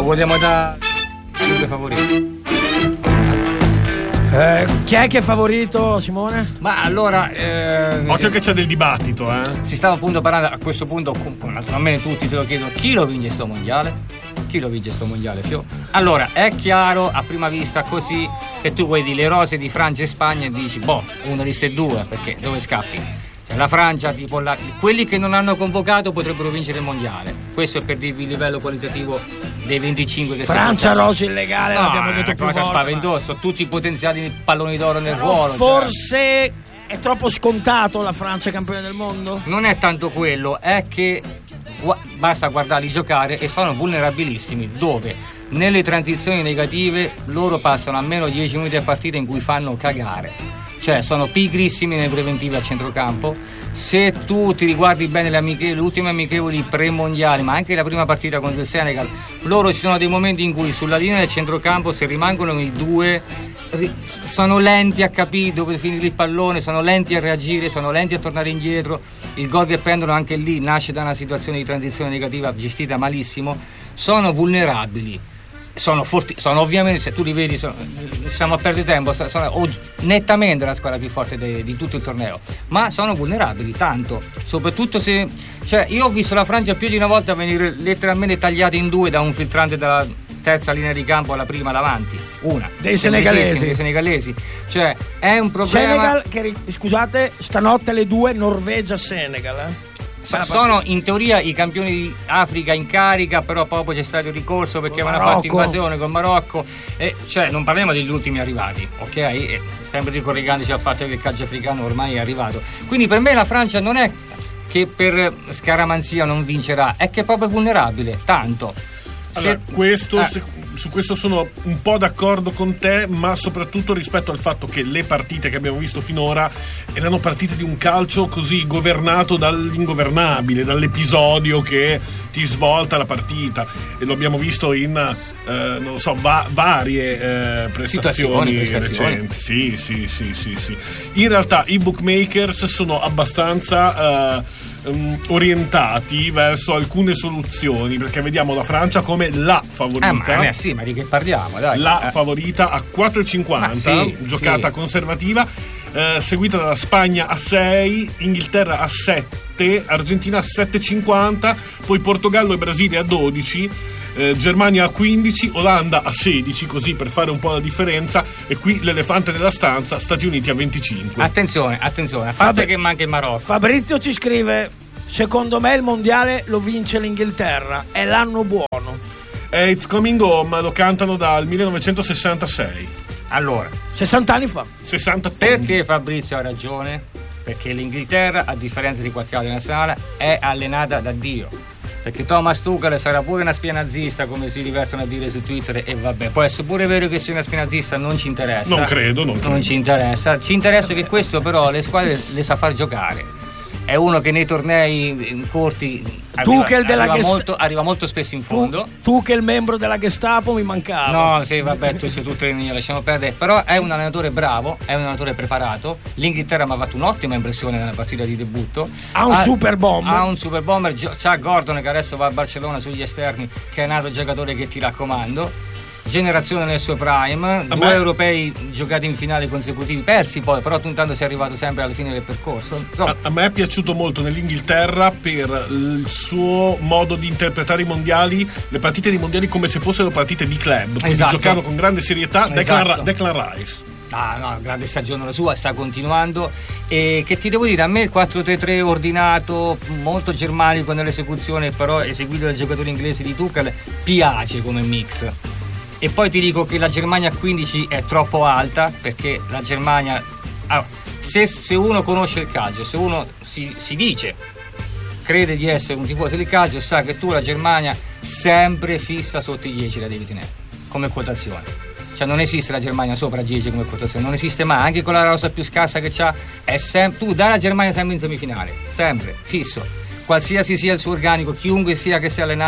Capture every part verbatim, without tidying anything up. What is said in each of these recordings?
vogliamo da due favoriti. Eh, chi è che è favorito, Simone? Ma allora eh, occhio che c'è del dibattito, eh. Si stava appunto parlando a questo punto, naturalmente tutti se lo chiedono, chi lo vince sto mondiale? Chi lo vince sto mondiale, Fio? Allora, è chiaro a prima vista così che tu vedi le rose di Francia e Spagna e dici, boh, uno di ste due, perché dove scappi? Cioè, la Francia, tipo la, quelli che non hanno convocato potrebbero vincere il mondiale. Questo è per dirvi il livello qualitativo dei venticinque che Francia rosa illegale, no, l'abbiamo detto più volte. Cosa spaventosa, ma... tutti i potenziali palloni d'oro nel Però ruolo. Forse cioè... è troppo scontato la Francia campione del mondo? Non è tanto quello, è che basta guardarli giocare e sono vulnerabilissimi, dove nelle transizioni negative loro passano almeno dieci minuti a partita in cui fanno cagare, cioè sono pigrissimi nelle preventive a centrocampo. Se tu ti riguardi bene le amichevoli, le ultime amichevoli premondiali, ma anche la prima partita contro il Senegal, loro ci sono dei momenti in cui sulla linea del centrocampo, se rimangono i due, sono lenti a capire dove finire il pallone, sono lenti a reagire, sono lenti a tornare indietro. Il gol che prendono anche lì nasce da una situazione di transizione negativa gestita malissimo. Sono vulnerabili, sono forti, sono ovviamente, se tu li vedi, sono, stiamo a perdere tempo, sono oh, nettamente la squadra più forte de, di tutto il torneo, ma sono vulnerabili tanto, soprattutto se, cioè io ho visto la Francia più di una volta venire letteralmente tagliata in due da un filtrante dalla terza linea di campo alla prima davanti, una dei senegalesi, dei senegalesi, cioè è un problema. Senegal che, scusate, stanotte alle due Norvegia-Senegal, eh? Sono in teoria i campioni di Africa in carica, però poi c'è stato il ricorso perché avevano fatto invasione col Marocco, e cioè non parliamo degli ultimi arrivati, ok? E sempre ricollegandoci al fatto che il calcio africano ormai è arrivato. Quindi per me la Francia non è che per scaramanzia non vincerà, è che è proprio vulnerabile, tanto. Allora, questo, eh. se, su questo sono un po' d'accordo con te, ma soprattutto rispetto al fatto che le partite che abbiamo visto finora erano partite di un calcio così governato dall'ingovernabile, dall'episodio che ti svolta la partita, e lo abbiamo visto in eh, non lo so, va, varie eh, prestazioni, prestazioni recenti. Sì, sì, sì, sì, sì. In realtà i bookmakers sono abbastanza eh, orientati verso alcune soluzioni, perché vediamo la Francia come la favorita, eh, ma, eh, sì, ma di che parliamo, dai. La eh. favorita a quattro e cinquanta, sì, giocata sì. conservativa, eh, seguita dalla Spagna a sei, Inghilterra a sette, Argentina a sette e cinquanta, poi Portogallo e Brasile a dodici, eh, Germania a quindici, Olanda a sedici, così per fare un po' la differenza, e qui l'elefante della stanza, Stati Uniti a venticinque. Attenzione, attenzione, a parte Fabri- che manca il Marocco. Fabrizio ci scrive: secondo me il mondiale lo vince l'Inghilterra, è l'anno buono. Eh, It's Coming Home lo cantano dal millenovecentosessantasei. Allora, sessanta anni fa. sessanta Perché Fabrizio ha ragione? Perché l'Inghilterra, a differenza di qualche altra nazionale, è allenata da Dio. Perché Thomas Tuchel sarà pure una spia nazista, come si divertono a dire su Twitter, e vabbè, può essere pure vero che sia una spia nazista, non ci interessa. Non credo, non credo. Non ci interessa. Ci interessa che questo però le squadre le sa far giocare. È uno che nei tornei corti arriva, Tuchel della arriva, Gest- molto, arriva molto spesso in fondo. Tu, tu che il membro della Gestapo mi mancava. No, sì, vabbè, tu sei tutte le mie, lasciamo perdere. Però è un allenatore bravo, è un allenatore preparato. L'Inghilterra mi ha fatto un'ottima impressione nella partita di debutto. Ha un ha, super bomber. Ha un super bomber. C'ha Gordon che adesso va a Barcellona sugli esterni, che è un altro giocatore che ti raccomando. Generazione nel suo prime, a due me... europei giocati in finale consecutivi, persi poi, però tu intanto sei arrivato sempre alla fine del percorso. A, a me è piaciuto molto nell'Inghilterra per il suo modo di interpretare i mondiali, le partite dei mondiali come se fossero partite di club, quindi esatto. giocano con grande serietà. Esatto. Declan, Declan Rice. Ah, no, grande stagione la sua, sta continuando. E che ti devo dire, a me il quattro tre tre ordinato, molto germanico nell'esecuzione, però eseguito dal giocatore inglese di Tuchel, piace come mix. E poi ti dico che la Germania a quindici è troppo alta, perché la Germania, allora, se, se uno conosce il calcio, se uno si, si dice, crede di essere un tifoso del calcio, sa che tu la Germania sempre fissa sotto i dieci la devi tenere come quotazione. Cioè non esiste la Germania sopra dieci come quotazione, non esiste mai, anche con la rosa più scarsa che c'ha, è sem- tu dai la Germania sempre in semifinale, sempre, fisso. Qualsiasi sia il suo organico, chiunque sia che stia allenando,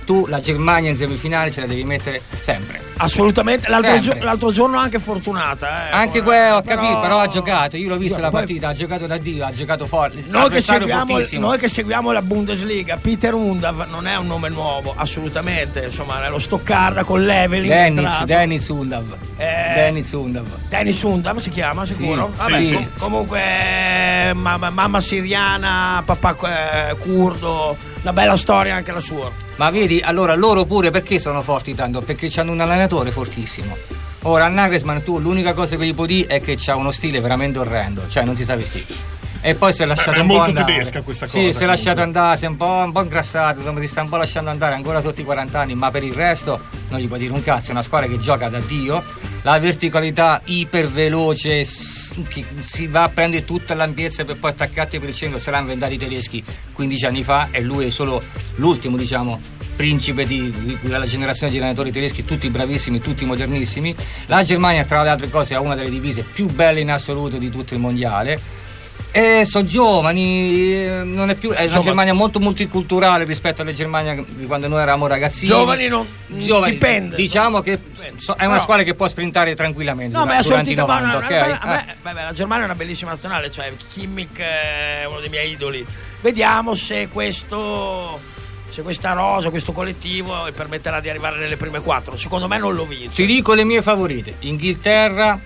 tu la Germania in semifinale ce la devi mettere sempre. Assolutamente, l'altro, sempre. Gio- l'altro giorno anche fortunata. Eh, anche come, quello, ho però... capito, però ha giocato, io l'ho visto la poi... partita, ha giocato da Dio, ha giocato forte. Noi che, seguiamo, noi che seguiamo la Bundesliga, Peter Undav non è un nome nuovo, assolutamente, insomma, è lo Stoccarda con l'Evelyn. Dennis, Dennis Undav. Eh, Dennis Undav. Dennis Undav si chiama, sicuro? Sì, Vabbè, sì. com- comunque mamma, mamma siriana, papà eh, curdo, una bella storia anche la sua. Ma vedi, allora loro pure perché sono forti tanto? Perché hanno un allenatore fortissimo. Ora a Nagelsmann tu l'unica cosa che gli puoi dire è che c'ha uno stile veramente orrendo, cioè non si sa vestire. E poi si è lasciato Beh, un è po' molto andare. tedesca questa sì, cosa, si è lasciato comunque. andare, si è un po', un po' ingrassato, insomma, si sta un po' lasciando andare ancora sotto i quaranta anni, ma per il resto non gli puoi dire un cazzo, è una squadra che gioca da Dio, la verticalità iper veloce, che si va a prendere tutta l'ampiezza per poi attaccarti per il centro, se l'hanno inventato i tedeschi quindici anni fa e lui è solo l'ultimo, diciamo, principe di, di quella generazione di allenatori tedeschi, tutti bravissimi, tutti modernissimi. La Germania, tra le altre cose, ha una delle divise più belle in assoluto di tutto il mondiale. E sono giovani, non è più, è Insomma, una Germania molto multiculturale rispetto alle Germania di quando noi eravamo ragazzini. Giovani non Giovani, dipende. diciamo che Dipende. so, è una Però- squadra che può sprintare tranquillamente No, ma è durante, durante i sortita, ma novanta, una- ok? una bella- a Eh. me- beh, beh, la Germania è una bellissima nazionale, cioè Kimmich è uno dei miei idoli. Vediamo se questo se questa rosa, questo collettivo permetterà di arrivare nelle prime quattro. Secondo me non lo vince. Ti dico le mie favorite: Inghilterra,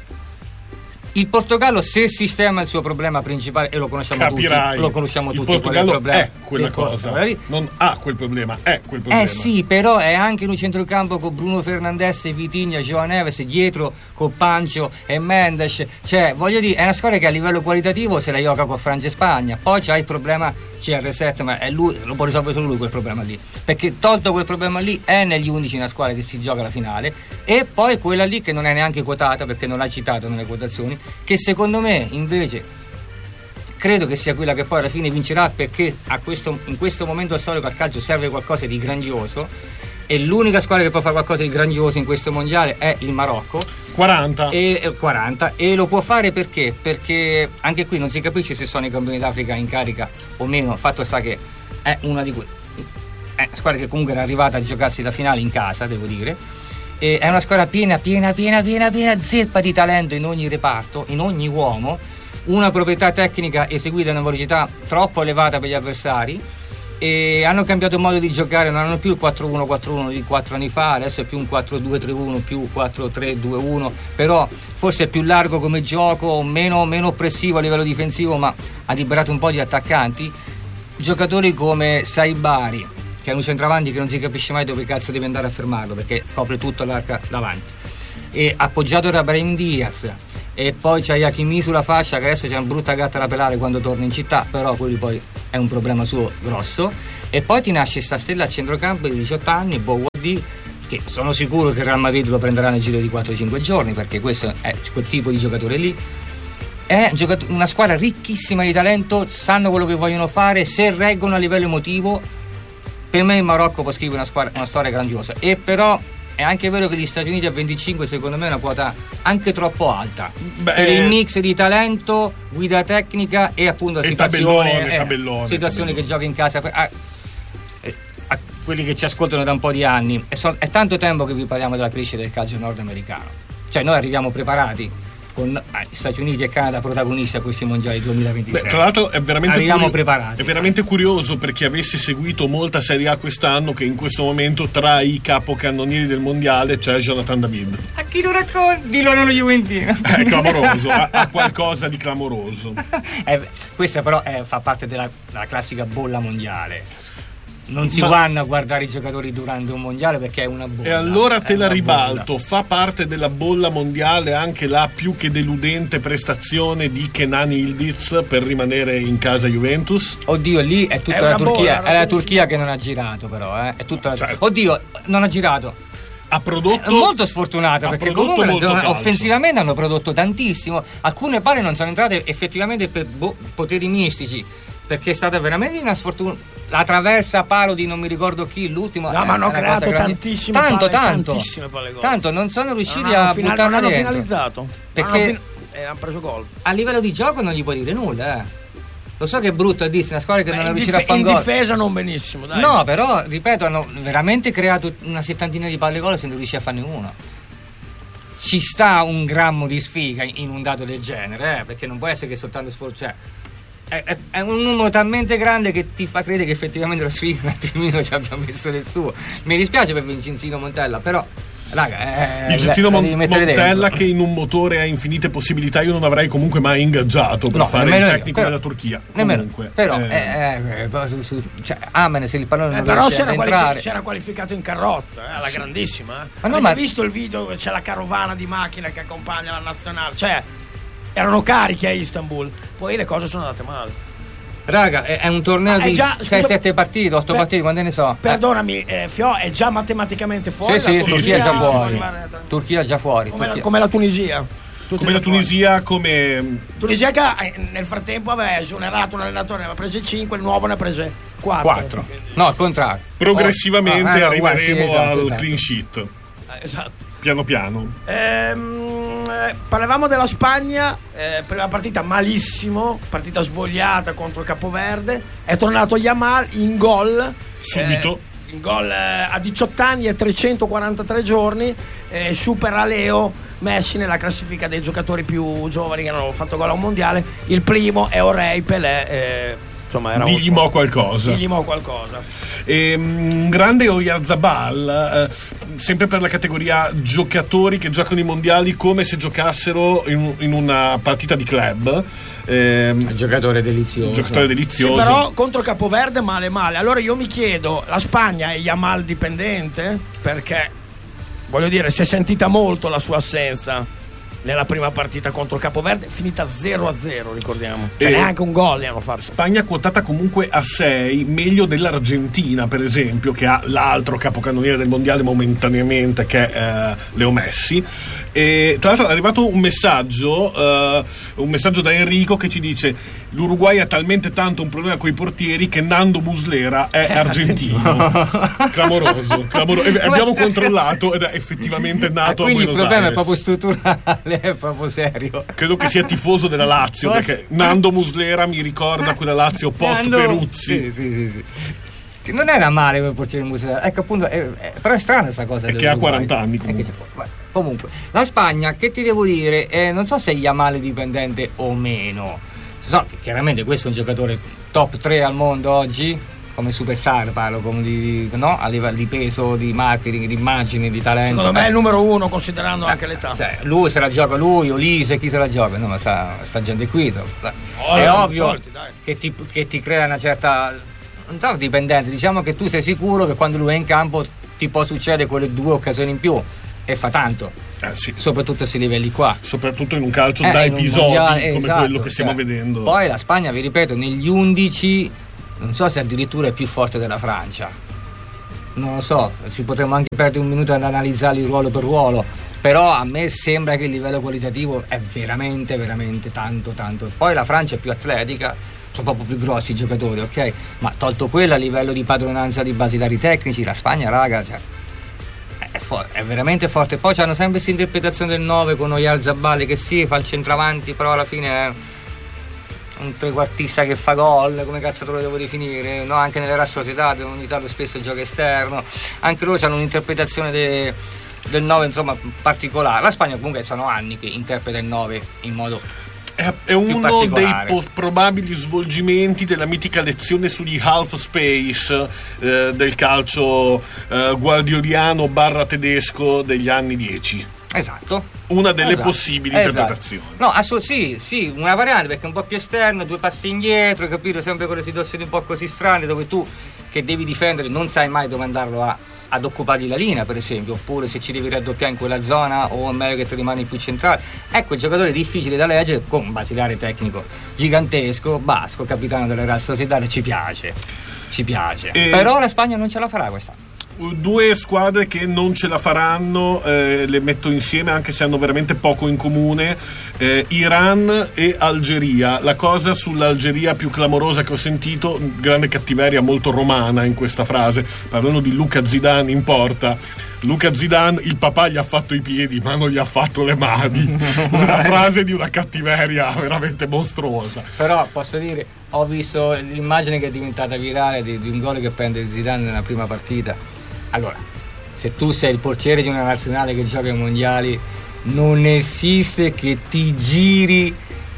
il Portogallo, se sistema il suo problema principale, e lo conosciamo Capirai, tutti, lo conosciamo il tutti, qual è Portogallo problema è quella del cosa, Portogallo. non ha quel problema, è quel problema. Eh sì, però è anche in un centrocampo con Bruno Fernandes, Vitinha, Joao Neves, dietro con Pancio e Mendes. Cioè, voglio dire, è una squadra che a livello qualitativo se la gioca con Francia e Spagna. Poi c'ha il problema C R sette, ma è lui, lo può risolvere solo lui quel problema lì. Perché tolto quel problema lì è negli undici una squadra che si gioca la finale. E poi quella lì che non è neanche quotata, perché non l'ha citato nelle quotazioni, che secondo me invece credo che sia quella che poi alla fine vincerà, perché a questo, in questo momento storico al calcio serve qualcosa di grandioso e l'unica squadra che può fare qualcosa di grandioso in questo mondiale è il Marocco. quaranta E, eh, quaranta, e lo può fare perché? Perché anche qui non si capisce se sono i campioni d'Africa in carica o meno. Il fatto sta che è una di quelle è una squadra che comunque era arrivata a giocarsi la finale in casa, devo dire, e è una squadra piena piena piena piena piena zeppa di talento in ogni reparto, in ogni uomo, una proprietà tecnica eseguita a una velocità troppo elevata per gli avversari, e hanno cambiato modo di giocare, non hanno più il quattro uno quattro uno di quattro anni fa, adesso è più un quattro due tre uno più quattro tre due uno, però forse è più largo come gioco, meno, meno oppressivo a livello difensivo, ma ha liberato un po' di attaccanti. Giocatori come Saibari, che è un centravanti che non si capisce mai dove cazzo deve andare a fermarlo perché copre tutto l'arca davanti, e appoggiato da Brahim Diaz, e poi c'è Hakimi sulla fascia che adesso c'è una brutta gatta da pelare quando torna in città, però quello poi è un problema suo grosso. E poi ti nasce sta stella a centrocampo di diciotto anni, Bouadi, che sono sicuro che il Real Madrid lo prenderà nel giro di quattro cinque giorni, perché questo è quel tipo di giocatore lì. È una squadra ricchissima di talento, sanno quello che vogliono fare, se reggono a livello emotivo. Per me il Marocco può scrivere una, squadra, una storia grandiosa. E però è anche vero che gli Stati Uniti a venticinque secondo me è una quota anche troppo alta. Beh, per il mix di talento, guida tecnica e appunto E situazione, tabellone, eh, tabellone, situazioni tabellone. che giochi in casa. A, a quelli che ci ascoltano da un po' di anni, è, so, è tanto tempo che vi parliamo della crescita del calcio nordamericano. Cioè noi arriviamo preparati con eh, Stati Uniti e Canada protagonisti a questi mondiali duemilaventisei. Beh, tra l'altro è veramente, arriviamo curio- preparati. è veramente curioso, per chi avesse seguito molta Serie A quest'anno, che in questo momento tra i capocannonieri del mondiale c'è Jonathan David. A chi lo racconti? Dillo nello Juventino. È clamoroso, ha, ha qualcosa di clamoroso. Eh, questa però è, fa parte della, della classica bolla mondiale. Non si Ma- vanno a guardare i giocatori durante un mondiale perché è una bolla. E allora è te la una ribalto, bolla. fa parte della bolla mondiale anche la più che deludente prestazione di Kenan Yildiz per rimanere in casa Juventus? Oddio, lì è tutta È la una Turchia, bolla, è la non Turchia si- che non ha girato però, eh. È tutta la... Cioè- Oddio, non ha girato. Ha prodotto È molto sfortunata, ha perché prodotto comunque la molto zona- calcio. offensivamente hanno prodotto tantissimo. Alcune palle non sono entrate effettivamente per boh, poteri mistici, perché è stata veramente una sfortuna. La traversa a palo di non mi ricordo chi, l'ultimo. No, è ma hanno una cosa creato grandi- tantissime tanto, palle, tanto, tantissime palle gol. tanto non sono riusciti Non hanno a final- buttarla non hanno dentro. finalizzato. Perché- Non hanno fin- eh, hanno preso gol. A livello di gioco non gli puoi dire nulla, eh. Lo so che è brutto a dirsi, una squadra che Beh, non è in riuscita dif- a fare in gol. difesa non benissimo, dai. No, però, ripeto, hanno veramente creato una settantina di palle gol senza riuscire a farne uno. Ci sta un grammo di sfiga in un dato del genere, eh, perché non può essere che soltanto sport, cioè è, è, è un numero talmente grande che ti fa credere che effettivamente la sfiga un attimino ci abbia messo del suo. Mi dispiace per Vincenzino Montella, però raga, eh, Vincenzino Mon- Montella dentro. che in un motore ha infinite possibilità, io non avrei comunque mai ingaggiato per No, fare il nemmeno io, tecnico però- della Turchia. Nemmeno, Comunque, però eh, eh, eh, su, su, cioè, amen se il pallone Eh, non però si riesce era, ad qualific- entrare. si era qualificato in carrozza, eh, alla grandissima. Eh. Ma no, Avete ma- visto il video dove c'è la carovana di macchina che accompagna la nazionale? Cioè, erano carichi a Istanbul. Poi le cose sono andate male. Raga, è, è un torneo Ma è di già- sei scusa- sette partite, otto Per- partite, quante ne so? Perdonami, eh, Fio, è già matematicamente Eh, fuori? sì, sì, la Turchia è già sì, sì, fuori. sì. Turchia è già fuori. Come, la, Turchia- come la Tunisia. Tutte come la le fuori. Tunisia, come Tunisia che eh, nel frattempo aveva esonerato un allenatore, ne aveva prese cinque, il nuovo ne ha prese quattro. quattro. No, al contrario. progressivamente Oh, ah, ah, arriveremo uguale, sì, esatto, al esatto. clean sheet, Eh, esatto. piano piano. Ehm, eh, parlavamo della Spagna, eh, prima partita malissimo, partita svogliata contro il Capoverde, è tornato Yamal in gol Subito. eh, in gol eh, a diciotto anni e trecentoquarantatré giorni, eh, supera Leo Messi nella classifica dei giocatori più giovani che hanno fatto gol a un mondiale. Il primo è Orei Pelé, eh, insomma era Digli un- mo qualcosa. digli mo qualcosa. E, un grande Oyarzabal, eh, sempre per la categoria giocatori che giocano i mondiali come se giocassero in, in una partita di club. Ehm, Un giocatore delizioso. giocatore Sì, delizioso. però contro Capoverde male male. Allora io mi chiedo, la Spagna è Yamal dipendente? Perché voglio dire, si è sentita molto la sua assenza nella prima partita contro Capoverde, finita zero a zero, ricordiamo. Cioè E- neanche un gol ne hanno fatto. Spagna quotata comunque a sei, meglio dell'Argentina per esempio, che ha l'altro capocannoniere del mondiale momentaneamente, che è eh, Leo Messi. E tra l'altro è arrivato un messaggio eh, un messaggio da Enrico che ci dice: l'Uruguay ha talmente tanto un problema coi portieri che Nando Muslera è argentino. Clamoroso, clamoroso. E abbiamo controllato ed è effettivamente nato Ah, quindi a il Buenos problema Aires. è proprio strutturale, è proprio serio. Credo che sia tifoso della Lazio, Forse- perché Nando Muslera mi ricorda quella Lazio post Nando- Peruzzi. Sì, sì, sì, sì. Che non era male quel portiere Muslera. Ecco appunto, è- è- però è strana questa cosa. È che dell'Uruguay. ha quaranta anni È che comunque. si può- vabbè. Comunque, la Spagna, che ti devo dire, eh, non so se è Yamal è dipendente o meno. So che chiaramente questo è un giocatore top tre al mondo oggi, come superstar parlo, come di, no? A livello di peso, di marketing, di immagine, di talento. Secondo me è Eh. il numero uno, considerando anche l'età. Cioè, lui se la gioca lui, Olise, chi se la gioca? No, ma sta, sta gente qui. to- Oh, è no, ovvio soldi, dai. che ti, che ti crea una certa. Non so dipendente, diciamo che tu sei sicuro che quando lui è in campo ti può succedere quelle due occasioni in più e fa tanto, Eh, sì. soprattutto a questi livelli qua. Soprattutto in un calcio Eh, da in un episodi mondiale, come esatto, quello che stiamo cioè, vedendo. Poi la Spagna, vi ripeto, negli undici non so se addirittura è più forte della Francia. Non lo so, ci potremmo anche perdere un minuto ad analizzarli ruolo per ruolo, però a me sembra che il livello qualitativo è veramente, veramente tanto, tanto. Poi la Francia è più atletica, sono proprio più grossi i giocatori, ok? Ma tolto quello a livello di padronanza di basilari tecnici, la Spagna, raga, cioè, è, for- è veramente forte. Poi hanno sempre questa interpretazione del nove con Oyarzabal che sì, fa il centravanti, però alla fine è un trequartista che fa gol, come cazzo te lo devo definire, no? Anche nelle Real Sociedad ogni tanto spesso gioca esterno, anche loro hanno un'interpretazione de- del nove insomma particolare. La Spagna comunque sono anni che interpreta il nove in modo È, è uno dei particolare. po- probabili svolgimenti della mitica lezione sugli half space eh, del calcio eh, guardioliano barra tedesco degli anni dieci. esatto. Una delle Esatto. possibili Esatto. interpretazioni. No, assolut- sì, sì, una variante perché è un po' più esterno, due passi indietro, hai capito? Sempre quelle situazioni un po' così strane dove tu che devi difendere non sai mai dove andarlo a, ad occupargli la linea, per esempio, oppure se ci devi raddoppiare in quella zona o è meglio che ti rimani più centrale. Ecco, il giocatore difficile da leggere con un basilare tecnico gigantesco, Basco, capitano della Real Sociedad, ci piace, ci piace. E- Però la Spagna non ce la farà questa. Due squadre che non ce la faranno, eh, le metto insieme anche se hanno veramente poco in comune, eh, Iran e Algeria. La cosa sull'Algeria più clamorosa che ho sentito, grande cattiveria molto romana in questa frase, parlando di Luca Zidane in porta, Luca Zidane, il papà gli ha fatto i piedi ma non gli ha fatto le mani. Una frase di una cattiveria veramente mostruosa. Però posso dire, ho visto l'immagine che è diventata virale di, di un gol che prende Zidane nella prima partita. Allora, se tu sei il portiere di una nazionale che gioca ai mondiali, non esiste che ti giri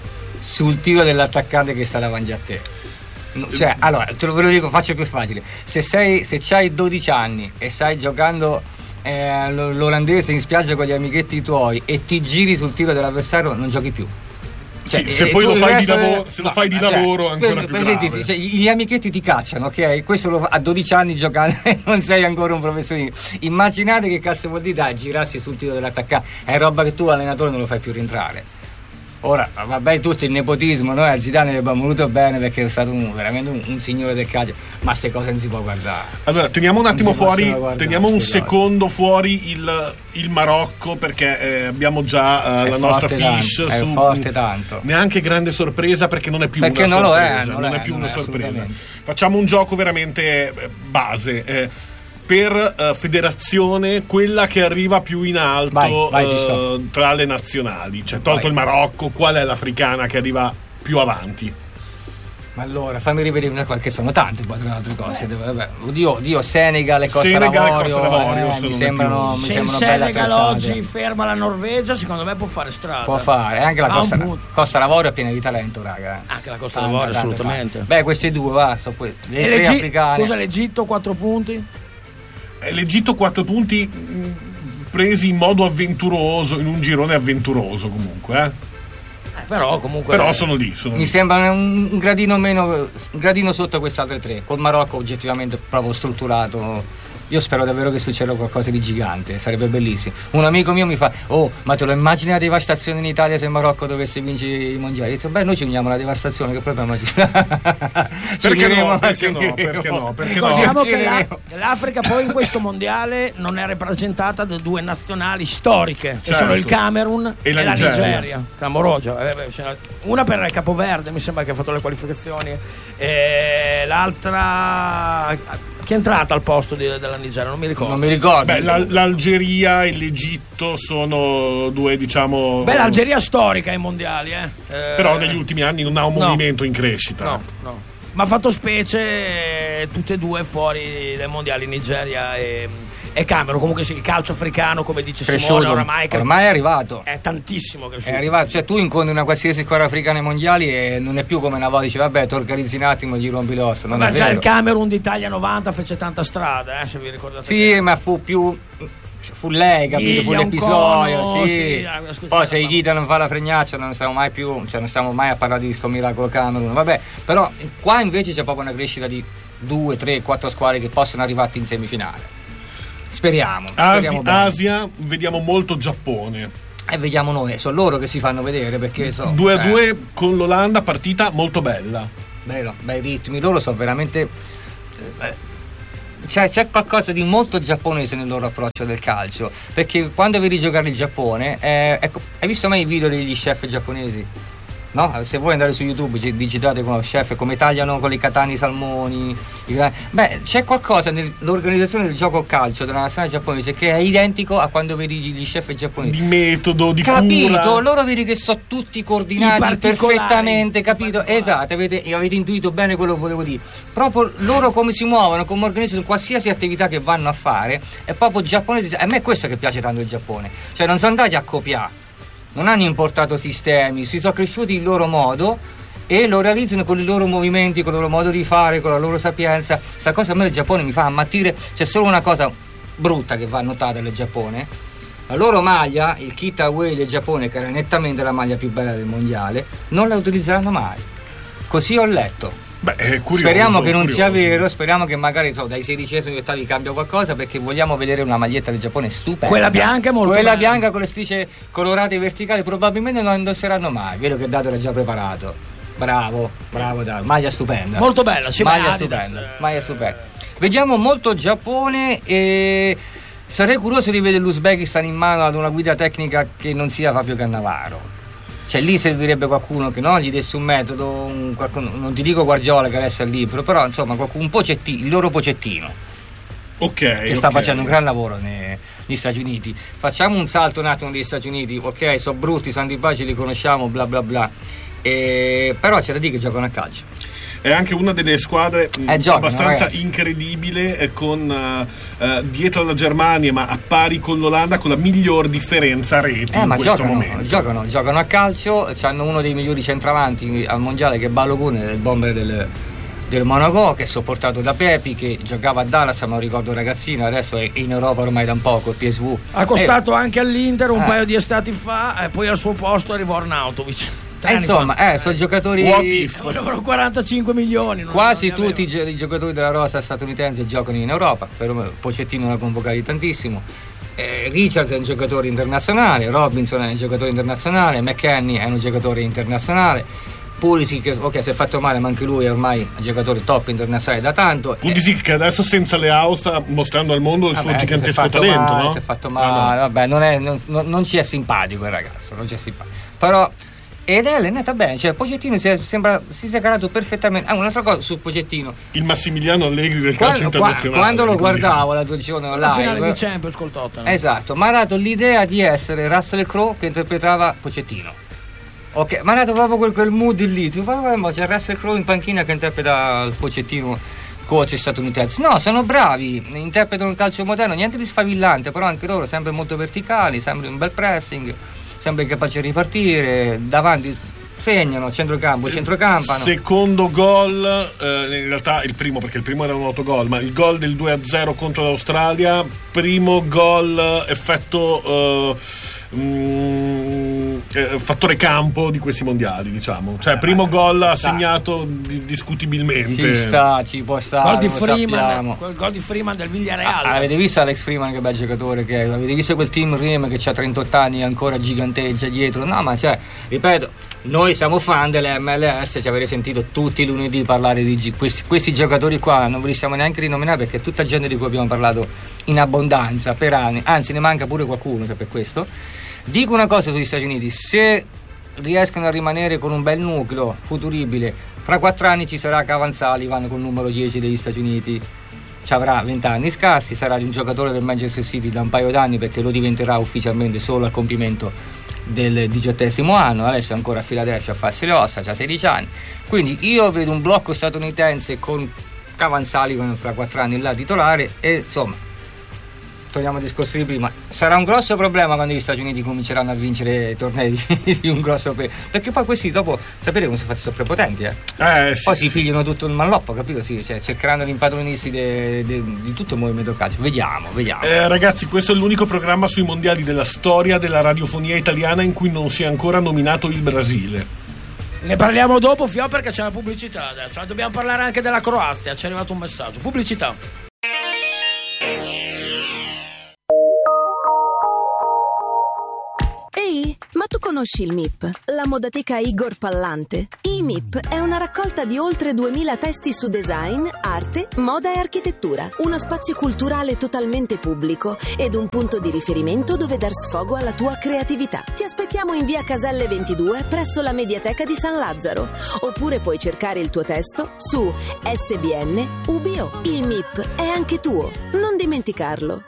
sul tiro dell'attaccante che sta davanti a te. No, cioè, allora, te lo, ve lo dico, faccio più facile. Se sei, se c'hai dodici anni e stai giocando eh, l'olandese in spiaggia con gli amichetti tuoi e ti giri sul tiro dell'avversario, non giochi più. Cioè, sì, se poi lo fai, di lavoro, se no, lo fai di cioè, lavoro ancora per, più per grave. dirti, cioè, gli amichetti ti cacciano, ok? Questo lo fa a dodici anni giocando e non sei ancora un professionista. Immaginate che cazzo vuol dire dai, girarsi sul tiro dell'attaccante, è roba che tu allenatore non lo fai più rientrare. Ora, vabbè, tutto il nepotismo, noi a Zidane gli abbiamo voluto bene perché è stato un, veramente un, un signore del calcio, ma queste cose non si può guardare. Allora, teniamo un attimo fuori, teniamo un cose. secondo fuori il, il Marocco, perché eh, abbiamo già eh, la nostra fish tanto, su è forte tanto. Neanche grande sorpresa, perché non è più perché una non sorpresa, lo è, non, non è, è più non una è, sorpresa. Facciamo un gioco veramente base. Eh, per uh, federazione, quella che arriva più in alto vai, vai, uh, tra le nazionali, cioè tolto vai. Il Marocco, qual è l'africana che arriva più avanti? Ma allora fammi rivedere una cosa, che sono tante poi tra altre cose. Vabbè, oddio, oddio, Senegal e Costa Senegal d'Avorio, Costa d'Avorio eh, mi sembrano, mi se sembrano il belle Senegal attrezzate. oggi ferma la Norvegia, secondo me può fare strada. Può fare, anche la ah, Costa, Costa d'Avorio è piena di talento, raga. Anche la Costa d'Avorio, assolutamente. Tanta. Beh, questi due, va, so poi, le e tre l'Egi- africane. Scusa, l'Egitto quattro punti? L'Egitto quattro punti mh, presi in modo avventuroso, in un girone avventuroso comunque, eh? Eh, però comunque però sono lì, sono mi lì. sembra un, un gradino meno, un gradino sotto queste altre tre, col Marocco oggettivamente proprio strutturato. Io spero davvero che succeda qualcosa di gigante, sarebbe bellissimo. Un amico mio mi fa: oh, ma te lo immagini la devastazione in Italia se il Marocco dovesse vincere i mondiali? Io ho detto: beh, noi ci uniamo alla devastazione, che problema ci perché, no, perché no, perché no, perché ricordiamo no. che la, l'Africa poi in questo mondiale non è rappresentata da due nazionali storiche, certo. Che sono il Camerun e, e la Nigeria, Nigeria. Clamorosa. Una per il Capoverde, mi sembra che ha fatto le qualificazioni, e l'altra che è entrata al posto di, della Nigeria, non mi ricordo. Non mi ricordo. Beh, la, l'Algeria e l'Egitto sono due, diciamo. Beh, l'Algeria storica ai mondiali, eh. eh Però negli ultimi anni non ha un no. movimento in crescita. No, no. Ma ha fatto specie tutte e due fuori dai mondiali, Nigeria e, e Camerun. Comunque sì, il calcio africano, come dice cresciuto. Simone, oramai, cre- ormai è arrivato. È tantissimo cresciuto. È arrivato, cioè tu incontri una qualsiasi squadra africana ai mondiali e non è più come una volta, dici vabbè, ti organizzi un attimo e gli rompi l'osso. Non ma è già vero. Il Camerun d'Italia novanta fece tanta strada, eh, se vi ricordate. Sì, bene. ma fu più fu lei, capito, fu l'episodio, sì. sì. Poi se Ghita non fa la fregnaccia non stiamo mai più, cioè non stiamo mai a parlare di sto miracolo Camerun, vabbè, però qua invece c'è proprio una crescita di due, tre, quattro squadre che possono arrivare in semifinale. Speriamo, speriamo Asi- Asia, vediamo molto Giappone. E vediamo noi, sono loro che si fanno vedere perché so, due a due eh. con l'Olanda, partita molto bella. Bello, bei ritmi, loro sono veramente eh, C'è, c'è qualcosa di molto giapponese nel loro approccio del calcio, perché quando vedi giocare il Giappone, eh, ecco, hai visto mai i video degli chef giapponesi? No? Se vuoi andare su YouTube digitate con chef come tagliano con i katani i salmoni, i... beh, c'è qualcosa nell'organizzazione del gioco calcio della nazionale giapponese che è identico a quando vedi gli chef giapponesi, di metodo, di capito? cura. Loro vedi che sono tutti coordinati perfettamente, capito? Esatto, avete, avete intuito bene quello che volevo dire. Proprio loro come si muovono, come organizzano qualsiasi attività che vanno a fare, è proprio giapponese. A me è questo che piace tanto il Giappone, cioè non sono andati a copiare, non hanno importato sistemi, si sono cresciuti il loro modo e lo realizzano con i loro movimenti, con il loro modo di fare, con la loro sapienza. Sta cosa a me del Giappone mi fa ammattire. C'è solo una cosa brutta che va notata del Giappone: la loro maglia, il kit away del Giappone, che era nettamente la maglia più bella del mondiale, non la utilizzeranno mai. Così ho letto. Beh, è curioso, speriamo che non curioso. sia vero, speriamo che magari so, dai sedicesimi ottavi cambia qualcosa, perché vogliamo vedere una maglietta del Giappone stupenda. Quella bianca è molto Quella bella. bianca con le strisce colorate verticali probabilmente non la indosseranno mai. Vedo che Dato era già preparato. Bravo, bravo Dato. Maglia stupenda. Molto bella, sì, maglia stupenda. Maglia stupenda. Vediamo molto Giappone e sarei curioso di vedere l'Uzbekistan in mano ad una guida tecnica che non sia Fabio Cannavaro. Cioè lì servirebbe qualcuno che no, gli desse un metodo, un, qualcuno, non ti dico Guardiola che adesso è libero, però insomma qualcuno, un Pocettino, il loro Pocettino. Ok, che okay. sta facendo un gran lavoro nei, negli Stati Uniti. Facciamo un salto un attimo negli Stati Uniti, ok, sono brutti, sono antipatici, li conosciamo, bla bla bla, e, però c'è da dire che giocano a calcio. È anche una delle squadre eh, giocano, abbastanza ragazzi. incredibile, eh, con uh, uh, dietro la Germania ma a pari con l'Olanda, con la miglior differenza reti eh, in ma questo giocano, momento. Giocano, giocano a calcio, hanno uno dei migliori centravanti al mondiale che è Balogun, il bomber del, del Monaco, che è sopportato da Pepi, che giocava a Dallas, ma non ricordo ragazzino, adesso è in Europa ormai da un poco, il P S V. Ha costato eh, anche all'Inter un eh. paio di estati fa, e poi al suo posto arrivò Arnautovic. Eh, insomma, eh, sono giocatori. Volevano quarantacinque milioni. Non quasi non tutti i, gi- i giocatori della rosa statunitense giocano in Europa. Per Pochettino ne ha convocati tantissimo. Eh, Richards è un giocatore internazionale, Robinson è un giocatore internazionale, McKennie è un giocatore internazionale. Pulisic, che ok, si è fatto male, ma anche lui è ormai un giocatore top internazionale da tanto. Pulisic eh, che adesso senza le A U sta mostrando al mondo il vabbè, suo gigantesco talento, male, no? Si è fatto male, no. vabbè, non, è, non, non ci è simpatico il ragazzo, non ci è simpatico. Però ed è allenata bene, cioè Pochettino si è, sembra si sia calato perfettamente. Ah, un'altra cosa su Pochettino, il Massimiliano Allegri del quando, calcio internazionale. Quando lo guardavo la giorni La finale online, di Champions col Tottenham. esatto, mi ha dato l'idea di essere Russell Crowe che interpretava Pochettino. Ok, mi ha dato proprio quel, quel mood lì. Tu fai, ma c'è Russell Crowe in panchina che interpreta il Pochettino, coach statunitense. No, sono bravi, interpretano il calcio moderno, niente di sfavillante, però anche loro sempre molto verticali, sempre un bel pressing, sempre capaci di ripartire, davanti segnano, centrocampo, centrocampano. Secondo gol, eh, in realtà il primo, perché il primo era un autogol, ma il gol del due a zero contro l'Australia, primo gol effetto eh, mh, eh, fattore campo di questi mondiali, diciamo. Cioè, primo gol assegnato di, discutibilmente. Ci sta, ci può stare. Gol di lo Freeman, sappiamo. quel gol di Freeman del Villarreal. Ah, avete visto Alex Freeman che bel giocatore che è? Avete visto quel team Riem che ha trentotto anni e ancora giganteggia dietro? No, ma cioè, ripeto, noi siamo fan dell'M L S, ci avete sentito tutti i lunedì parlare di gi- questi, questi giocatori qua, non ve li stiamo neanche rinominare perché è tutta gente di cui abbiamo parlato in abbondanza per anni, anzi ne manca pure qualcuno, se per questo. Dico una cosa sugli Stati Uniti: se riescono a rimanere con un bel nucleo futuribile, fra quattro anni ci sarà Cavanzali, vanno col numero dieci degli Stati Uniti, ci avrà venti anni scarsi, sarà un giocatore del Manchester City da un paio d'anni perché lo diventerà ufficialmente solo al compimento del diciottesimo anno, adesso è ancora a Filadelfia a farsi le ossa, ha sedici anni, quindi io vedo un blocco statunitense con Cavanzali con fra quattro anni là titolare. E insomma, torniamo al discorso di prima, sarà un grosso problema quando gli Stati Uniti cominceranno a vincere tornei di, di un grosso pe- perché poi questi dopo sapete come si fa, sono prepotenti, eh? Eh, sì, poi si sì. pigliano tutto il malloppo, capito? Sì, cioè, cercheranno di impadronirsi de, de, di tutto il movimento calcio. Vediamo, vediamo. Eh, ragazzi, questo è l'unico programma sui mondiali della storia della radiofonia italiana in cui non si è ancora nominato il Brasile. Ne parliamo dopo, Fio, perché c'è la pubblicità adesso. Dobbiamo parlare anche della Croazia, ci è arrivato un messaggio. Pubblicità. Ehi, ma tu conosci il M I P, la modateca Igor Pallante? I M I P è una raccolta di oltre duemila testi su design, arte, moda e architettura, uno spazio culturale totalmente pubblico ed un punto di riferimento dove dar sfogo alla tua creatività. Ti aspettiamo in via Caselle ventidue presso la Mediateca di San Lazzaro, oppure puoi cercare il tuo testo su S B N U B O. Il M I P è anche tuo, non dimenticarlo.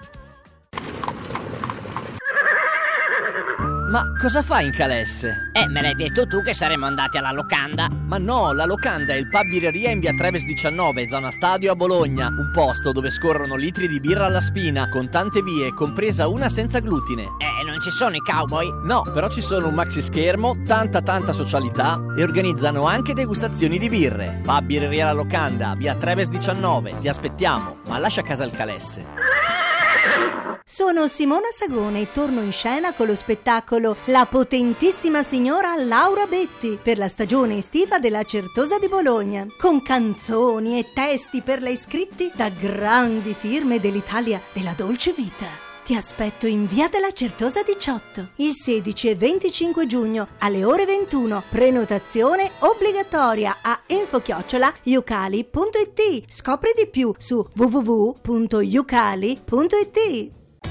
Ma cosa fai in Calesse? Eh, me l'hai detto tu che saremmo andati alla locanda. Ma no, la locanda è il pub birreria in via Treves diciannove, zona stadio a Bologna. Un posto dove scorrono litri di birra alla spina, con tante vie, compresa una senza glutine. Eh, non ci sono i cowboy? No, però ci sono un maxi schermo, tanta tanta socialità e organizzano anche degustazioni di birre. Pub birreria la locanda, via Treves diciannove. Ti aspettiamo, ma lascia a casa il Calesse. Sono Simona Sagone e torno in scena con lo spettacolo La potentissima signora Laura Betti per la stagione estiva della Certosa di Bologna, con canzoni e testi per le iscritti da grandi firme dell'Italia della dolce vita. Ti aspetto in via della Certosa diciotto il sedici e venticinque giugno alle ore ventuno. Prenotazione obbligatoria a info chiocciola yucali punto it. Scopri di più su w w w punto yucali punto it.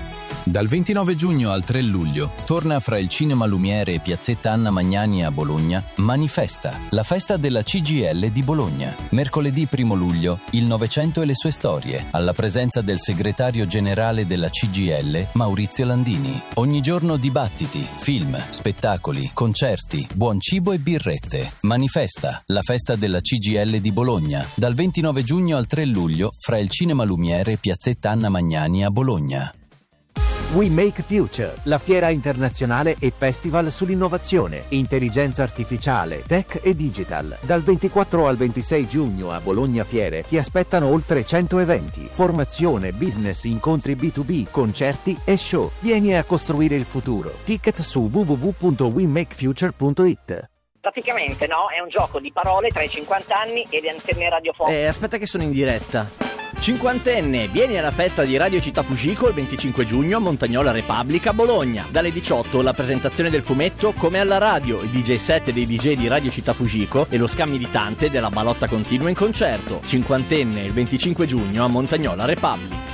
Dal ventinove giugno al tre luglio torna fra il Cinema Lumiere e Piazzetta Anna Magnani a Bologna Manifesta, la festa della C G I L di Bologna. Mercoledì primo luglio, il Novecento e le sue storie, alla presenza del segretario generale della C G I L, Maurizio Landini. Ogni giorno dibattiti, film, spettacoli, concerti, buon cibo e birrette. Manifesta, la festa della C G I L di Bologna, dal ventinove giugno al tre luglio fra il Cinema Lumiere e Piazzetta Anna Magnani a Bologna. We Make Future, la fiera internazionale e festival sull'innovazione, intelligenza artificiale, tech e digital. Dal ventiquattro al ventisei giugno a Bologna Fiere ti aspettano oltre cento eventi, formazione, business, incontri B due B, concerti e show. Vieni a costruire il futuro. Ticket su w w w punto we make future punto i t. Praticamente, no? È un gioco di parole tra i cinquanta anni e le antenne radiofoniche. Eh, aspetta che sono in diretta. Cinquantenne, vieni alla festa di Radio Città Fugico il venticinque giugno a Montagnola Repubblica, Bologna. Dalle diciotto la presentazione del fumetto Come alla radio, il D J set dei D J di Radio Città Fugico e lo scambio di tante della Balotta Continua in concerto. Cinquantenne il venticinque giugno a Montagnola Repubblica.